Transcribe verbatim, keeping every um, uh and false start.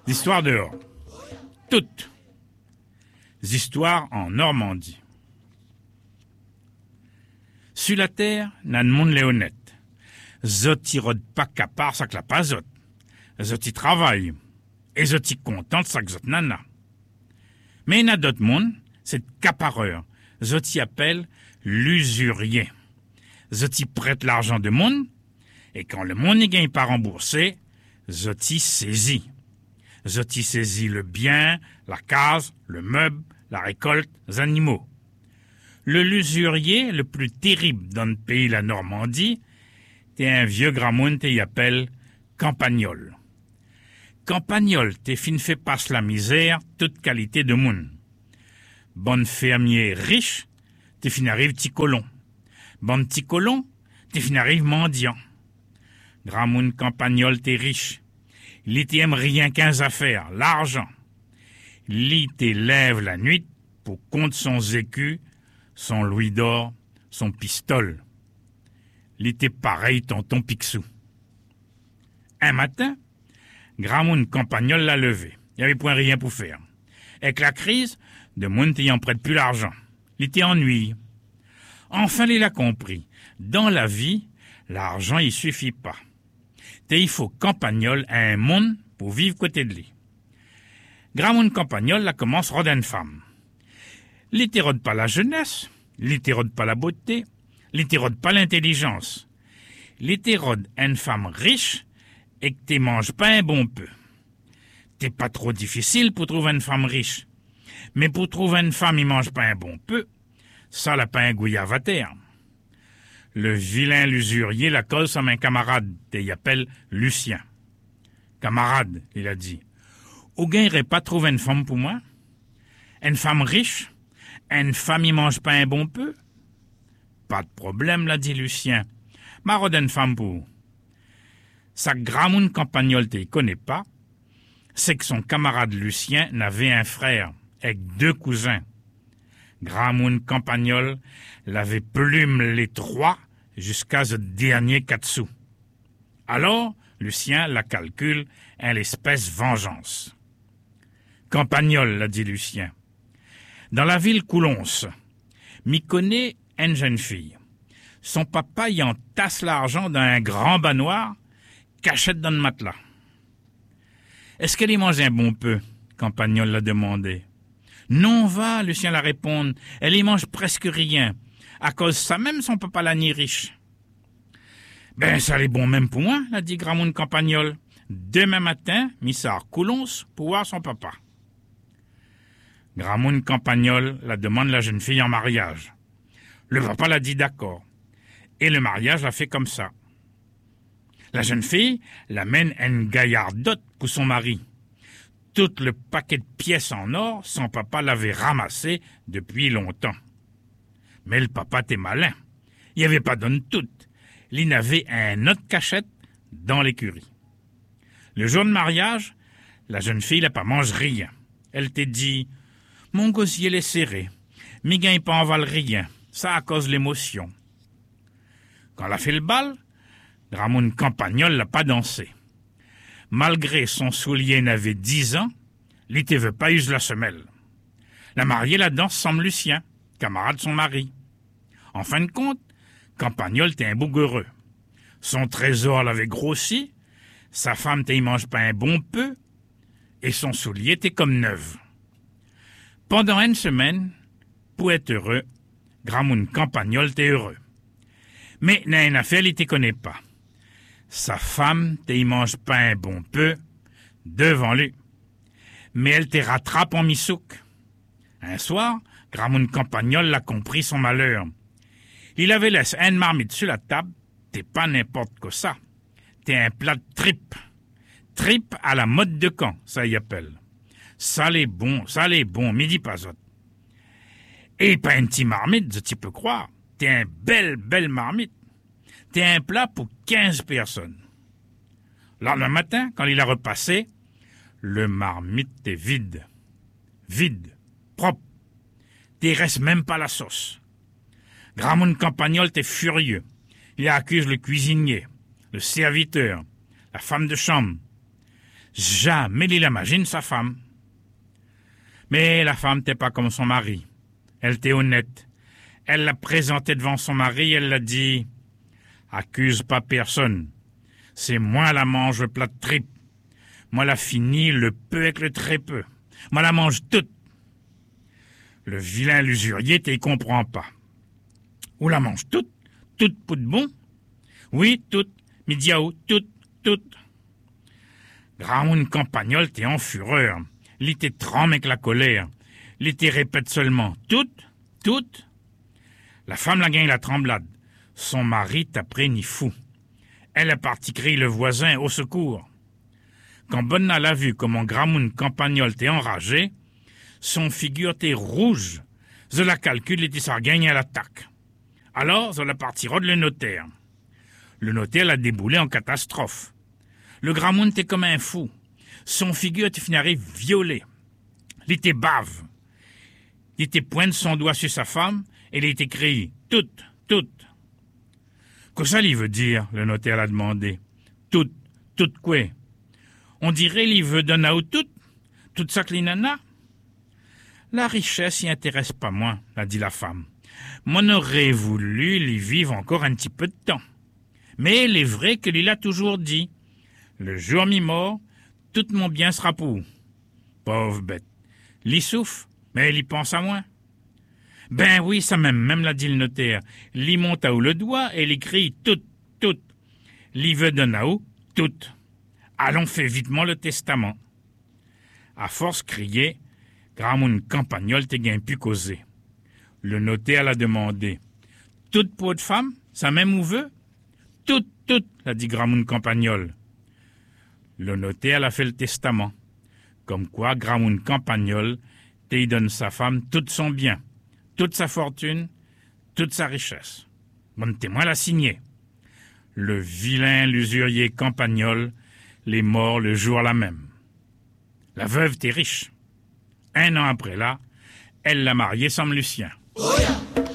Histoires dehors. Toutes. Histoires en Normandie. Sur la terre, nan moun le honnête. Zoti rod pas capar sak la pas zot. Zoti travaille. Et zoti content sak zot nana. Mais na d'autres moun, c'est capareur. Zoti appelle l'usurier. Zoti prête l'argent de moun, et quand le moun n'y gagne pas remboursé, Zoti saisit. Zoti saisit le bien, la case, le meuble, la récolte, les animaux. Le l'usurier le plus terrible dans le pays la Normandie, t'es un vieux gramoun t'y appelle Campagnol. Campagnol t'es fin fait passe la misère, toute qualité de moun. Bon fermier riche, t'es fin arrive petit colon. Bon petit colon, t'es fin arrive mendiant. Gramoun Campagnol t'es riche. Li t'aime rien qu'un affaires, l'argent. Li t'élève la nuit pour compte son écu, son louis d'or, son pistole. Li t'es pareil tonton Picsou. Un matin, Gramoun Campagnol l'a levé. Il y avait point rien pour faire. Avec la crise, de moun t'ayant prête plus l'argent. Li t'es ennuyé. Enfin, il a compris. Dans la vie, l'argent, il suffit pas. Et il faut Campagnol à un monde pour vivre côté de lui. Gramoun Campagnol la commence rod une femme. L'itérode pas la jeunesse, l'itérode pas la beauté, l'itérode pas l'intelligence. L'itérode une femme riche et que t'es mange pas un bon peu. T'es pas trop difficile pour trouver une femme riche. Mais pour trouver une femme il mange pas un bon peu, ça l'a pas un gouillave à terre. Le vilain l'usurier la cause à un camarade, et il appelle Lucien. Camarade, il a dit, ou gagnerait pas trouver une femme pour moi? Une femme riche? Une femme y mange pas un bon peu? Pas de problème, l'a dit Lucien. Marode une femme pour. Sa gramoun Campagnol te connaît pas, c'est que son camarade Lucien n'avait un frère, avec deux cousins. Gramoun Campagnol l'avait plume les trois jusqu'à ce dernier quatre sous. Alors, Lucien la calcule à l'espèce vengeance. Campagnol, l'a dit Lucien. Dans la ville Coulons, m'y connaît une jeune fille. Son papa y entasse l'argent dans un grand bas noir, cachette dans le matelas. Est-ce qu'elle y mange un bon peu? Campagnol l'a demandé. Non, va, Lucien la répond, elle y mange presque rien. À cause ça même, son papa l'a ni riche. Ben, ça l'est bon même pour moi, l'a dit Gramoun Campagnol. Demain matin, Missard Coulons pour voir son papa. Gramoun Campagnol la demande la jeune fille en mariage. Le papa l'a dit d'accord. Et le mariage l'a fait comme ça. La jeune fille l'amène une gaillardotte pour son mari. Tout le paquet de pièces en or, son papa l'avait ramassé depuis longtemps. Mais le papa était malin. Il avait pas donné toutes. Il n'avait un autre cachette dans l'écurie. Le jour de mariage, la jeune fille n'a pas mangé rien. Elle t'a dit, mon gosier l'est serré. Mi gagne pas en val rien. Ça à cause de l'émotion. Quand elle a fait le bal, Gramoun Campagnol l'a pas dansé. Malgré son soulier n'avait dix ans, l'été veut pas use la semelle. La mariée la danse semble Lucien, camarade de son mari. En fin de compte, Campagnol était un bougueureux. Son trésor l'avait grossi, sa femme t'y mange pas un bon peu, et son soulier était comme neuf. Pendant une semaine, pour être heureux, Gramoun Campagnol était heureux. Mais n'a une affaire, il te connaît pas. Sa femme t'y mange pas un bon peu, devant lui. Mais elle te rattrape en misouk. Un soir, Gramoun Campagnol l'a compris son malheur. Il avait laissé une marmite sur la table, t'es pas n'importe quoi ça. T'es un plat de tripe. Tripe à la mode de camp, ça y appelle. Ça l'est bon, ça l'est bon, midi pas autre. Et pas une petite marmite, tu peux croire. T'es un belle, belle marmite. T'es un plat pour quinze personnes. Le lendemain matin, quand il a repassé, le marmite est vide. Vide. Propre. T'y reste même pas la sauce. Gramoun Campagnol t'es furieux. Il accuse le cuisinier, le serviteur, la femme de chambre. Jamais il imagine sa femme. Mais la femme n'était pas comme son mari. Elle était honnête. Elle l'a présenté devant son mari, elle l'a dit « Accuse pas personne. C'est moi la mange le plat de tripe. Moi la finis le peu avec le très peu. Moi la mange toute. » Le vilain l'usurier t'y comprend pas. Ou la mange toute, toute pour de bon. Oui, toute, midiaou, toute, toute. Graoun Campagnol t'es en fureur. Il t'est tremble avec la colère. Il t'y répète seulement toute, toute. La femme la gagne la tremblade. Son mari t'a pris ni fou. Elle est partie crier le voisin au secours. Quand Bonna l'a vu comment Gramoun Campagnol t'est enragé, son figure t'est rouge. Je la calcule et t'es ça gagne à l'attaque. Alors, je la partie rôde le notaire. Le notaire l'a déboulé en catastrophe. Le Gramoun t'est comme un fou. Son figure t'est fini violé. Il était bave. Il était pointe son doigt sur sa femme et il était crié « Toute, toute ». Que ça lui veut dire, le notaire l'a demandé. Toute, toute quoi? On dirait qu'il veut donner à toute, toute ça que les nanas. La richesse y intéresse pas moins, l'a dit la femme. M'en aurait voulu lui vivre encore un petit peu de temps. Mais il est vrai que il a toujours dit. Le jour mi-mort, tout mon bien sera pour. Pauvre bête. L'y souffre, mais il y pense à moins. Ben oui, ça même, même l'a dit le notaire. L'y monte à où le doigt et il crie tout, tout. L'y veut donner à où, tout. Allons, fais vitement le testament. À force crier, Gramoun Campagnol t'es gain pu causer. Le notaire l'a demandé. Toute peau de femme, ça même où veut? Toute, toute, l'a dit Gramoun Campagnol. Le notaire l'a fait le testament. Comme quoi, Gramoun Campagnol t'y donne sa femme tout son bien, toute sa fortune, toute sa richesse. Bon témoin l'a signé. Le vilain l'usurier Campagnol l'est mort le jour là même. La veuve t'est riche. Un an après là, elle l'a marié sans Lucien. Oh yeah.